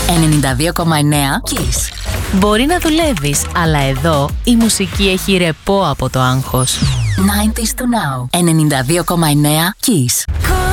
92,9 Kiss. Μπορεί να δουλεύεις, αλλά εδώ η μουσική έχει ρεπό από το άγχος. 90s to now. 92,9 Kiss.